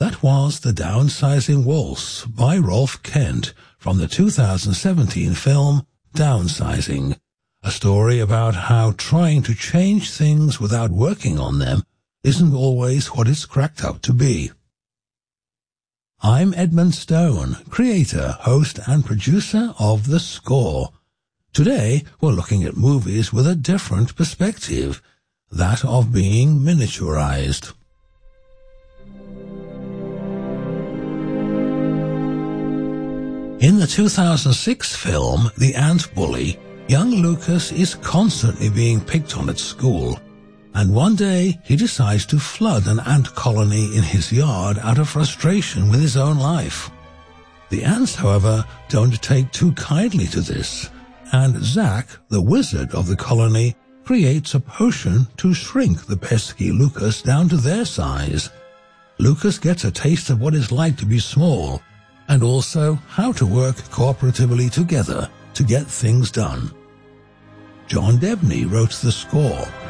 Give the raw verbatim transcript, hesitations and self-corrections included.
That was The Downsizing Waltz by Rolf Kent from the two thousand seventeen film Downsizing, a story about how trying to change things without working on them isn't always what it's cracked up to be. I'm Edmund Stone, creator, host, and producer of The Score. Today, we're looking at movies with a different perspective, that of being miniaturized. In the two thousand six film The Ant Bully, young Lucas is constantly being picked on at school, and one day he decides to flood an ant colony in his yard out of frustration with his own life. The ants, however, don't take too kindly to this, and Zack, the wizard of the colony, creates a potion to shrink the pesky Lucas down to their size. Lucas gets a taste of what it's like to be small, and also how to work cooperatively together to get things done. John Debney wrote the score.